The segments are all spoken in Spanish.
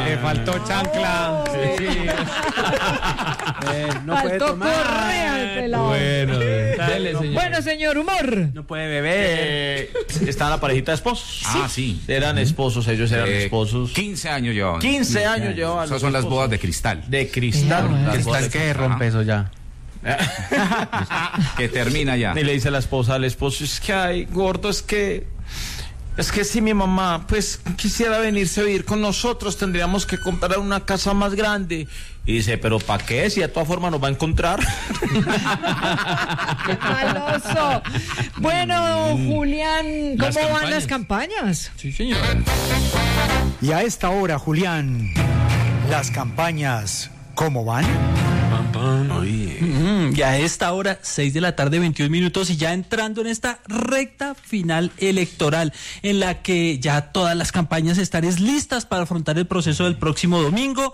Le faltó chancla. Sí. No puede tomar. Correa al pelado. Bueno, dale, señor. Bueno, señor, humor. No puede beber. Está la parejita de esposos. Sí. Eran esposos, ellos eran esposos. 15 años llevaban. 15 años llevaban. Esas son las bodas de cristal. De cristal. Mira, Las bodas ¿Cristal de qué? Rompe eso ya. Que termina ya. Y le dice la esposa al esposo, es que ay, gordo, es que si mi mamá pues quisiera venirse a vivir con nosotros, tendríamos que comprar una casa más grande. Y dice, pero ¿para qué? Si de todas formas nos va a encontrar. ¡Qué maloso! Bueno, Julián, Las ¿cómo van campañas. las campañas? Sí, señor. Y a esta hora, Julián, las campañas, ¿cómo van? Y a esta hora, 6 de la tarde, 21 minutos, y ya entrando en esta recta final electoral, en la que ya todas las campañas están listas para afrontar el proceso del próximo domingo.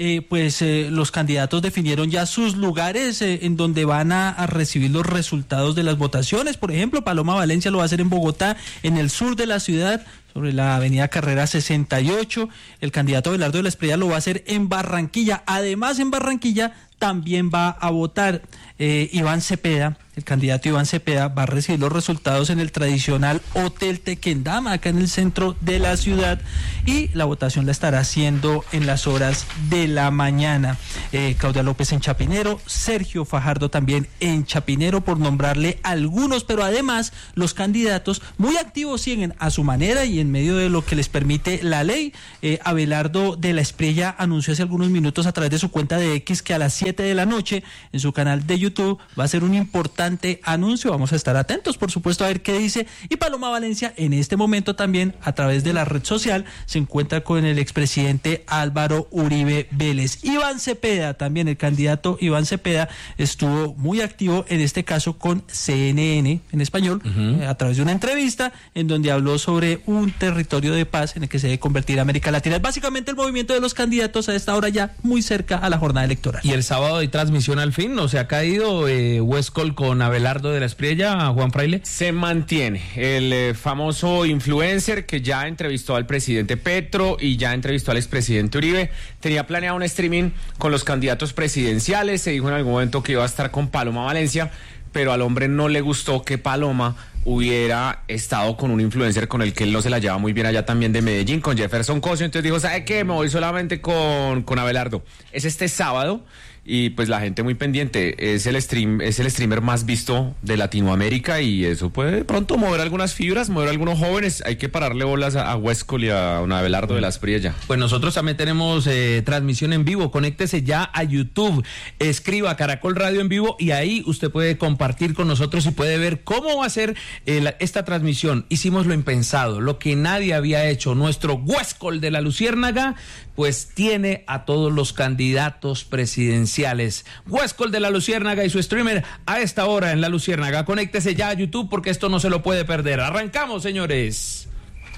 Los candidatos definieron ya sus lugares en donde van a recibir los resultados de las votaciones. Por ejemplo, Paloma Valencia lo va a hacer en Bogotá, en el sur de la ciudad, sobre la avenida Carrera 68. El candidato Abelardo de la Espriella lo va a hacer en Barranquilla. Además, en Barranquilla también va a votar Iván Cepeda. El candidato Iván Cepeda va a recibir los resultados en el tradicional Hotel Tequendama, acá en el centro de la ciudad, y la votación la estará haciendo en las horas de la mañana. Claudia López en Chapinero, Sergio Fajardo también en Chapinero, por nombrarle algunos, pero además los candidatos muy activos siguen a su manera y en medio de lo que les permite la ley. Abelardo de la Espriella anunció hace algunos minutos a través de su cuenta de X que a las 7 de la noche en su canal de YouTube va a ser un importante anuncio. Vamos a estar atentos, por supuesto, a ver qué dice. Y Paloma Valencia en este momento también a través de la red social se encuentra con el expresidente Álvaro Uribe Vélez. Iván Cepeda también, el candidato Iván Cepeda estuvo muy activo en este caso con CNN en español, a través de una entrevista en donde habló sobre un territorio de paz en el que se debe convertir América Latina. Es básicamente el movimiento de los candidatos a esta hora ya muy cerca a la jornada electoral. Y el sábado hay transmisión al fin, ¿no se ha caído Huescol con Abelardo de la Espriella, Juan Fraile? Se mantiene el famoso influencer que ya entrevistó al presidente Petro y ya entrevistó al expresidente Uribe. Tenía planeado un streaming con los candidatos presidenciales, se dijo en algún momento que iba a estar con Paloma Valencia, pero al hombre no le gustó que Paloma hubiera estado con un influencer con el que él no se la lleva muy bien allá también de Medellín, con Jefferson Cosio. Entonces dijo, ¿sabe qué? Me voy solamente con Abelardo. Es este sábado y pues la gente muy pendiente. Es el streamer más visto de Latinoamérica y eso puede de pronto mover algunas fibras, mover a algunos jóvenes. Hay que pararle bolas a Huescol y a un Abelardo de la Espriella. Pues nosotros también tenemos transmisión en vivo. Conéctese ya a YouTube, escriba Caracol Radio en vivo y ahí usted puede compartir con nosotros y puede ver cómo va a ser esta transmisión. Hicimos lo impensado, lo que nadie había hecho. Nuestro Huescol de la Luciérnaga pues tiene a todos los candidatos presidenciales. Huescol de la Luciérnaga y su streamer a esta hora en la Luciérnaga. Conéctese ya a YouTube porque esto no se lo puede perder. Arrancamos, señores.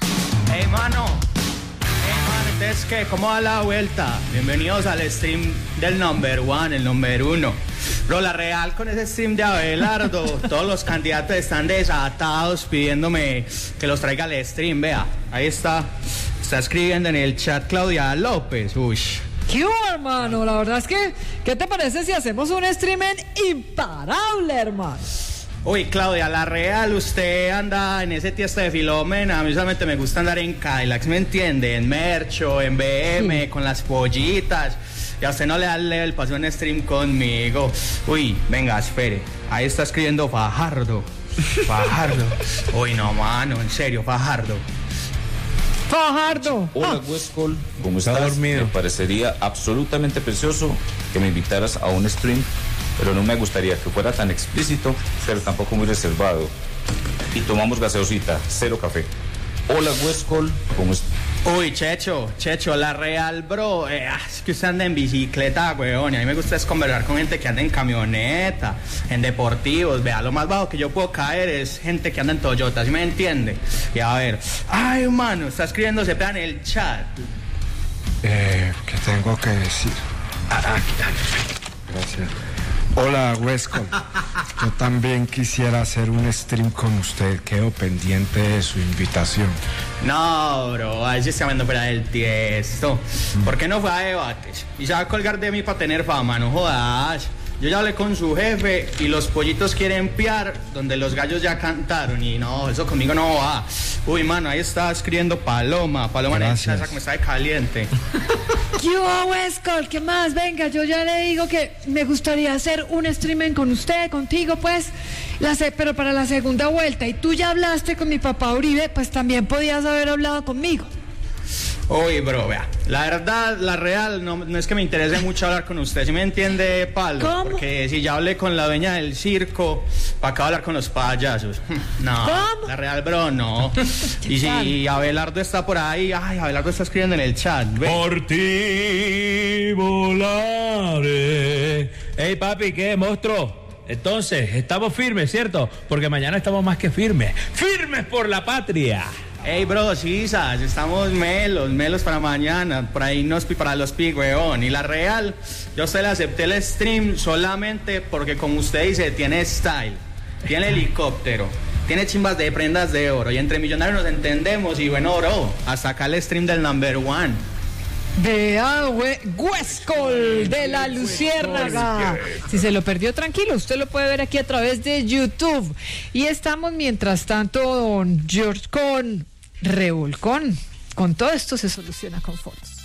Hey, mano, entonces, ¿qué? ¿Cómo va la vuelta? Bienvenidos al stream del number one, el número uno. Rola Real con ese stream de Abelardo. Todos los candidatos están desatados pidiéndome que los traiga al stream. Vea, ahí está escribiendo en el chat Claudia López. Uy. ¿Qué hubo, hermano? La verdad es que, ¿qué te parece si hacemos un streaming imparable, hermano? Uy, Claudia, la Real, usted anda en ese tiesto de Filomena. A mí solamente me gusta andar en Cadillacs, ¿me entiende? En Mercho, en BM, con las pollitas. Y a usted no le da el level, pasó un stream conmigo. Uy, venga, espere. Ahí está escribiendo Fajardo. Fajardo. Uy, no, mano, en serio, Fajardo. Fajardo. Hola, Huescol, ¿cómo estás? Me parecería absolutamente precioso que me invitaras a un stream, pero no me gustaría que fuera tan explícito, pero tampoco muy reservado. Y tomamos gaseosita, cero café. Hola, Huescol, ¿cómo estás? Uy, Checho, la Real, bro. Es que usted anda en bicicleta, weón. Y a mí me gusta es conversar con gente que anda en camioneta, en deportivos. Vea, lo más bajo que yo puedo caer es gente que anda en Toyota, ¿sí me entiende? Y a ver, ay, mano, está escribiendo Cepeda en el chat. ¿Qué tengo que decir? Gracias. Hola, Wesco. Yo también quisiera hacer un stream con usted. Quedo pendiente de su invitación. No, bro, ahí sí está viendo fuera el tiesto. ¿Por qué no fue a debates? Y se va a colgar de mí para tener fama, no jodas. Yo ya hablé con su jefe y los pollitos quieren piar donde los gallos ya cantaron y no, eso conmigo no va. Uy, mano, ahí está escribiendo Paloma en el chat, como está de caliente. ¿Qué hubo, Westcol? ¿Qué más? Venga, yo ya le digo que me gustaría hacer un streaming con usted, contigo, pues, pero para la segunda vuelta. Y tú ya hablaste con mi papá Uribe, pues también podías haber hablado conmigo. Uy, bro, vea, la verdad, la real, no es que me interese mucho hablar con usted, ¿sí me entiende, Palo? ¿Cómo? Porque si ya hablé con la dueña del circo, ¿para qué hablar con los payasos? No, ¿cómo? la real, bro, no. Y si Abelardo está por ahí, ay, Abelardo está escribiendo en el chat, ve. Por ti volaré. Ey, papi, ¿qué, monstruo? Entonces, estamos firmes, ¿cierto? Porque mañana estamos más que firmes. ¡Firmes por la patria! Ey, bro, sisas, estamos melos para mañana, por ahí para los weón. Y la real, yo se le acepté el stream solamente porque, como usted dice, tiene style, tiene helicóptero, tiene chimbas de prendas de oro. Y entre millonarios nos entendemos. Y bueno, bro, hasta acá el stream del number one. Vea, Westcol de la Luciérnaga. Si se lo perdió, tranquilo, usted lo puede ver aquí a través de YouTube. Y estamos, mientras tanto, don George con Revolcón. Con todo esto se soluciona con fotos.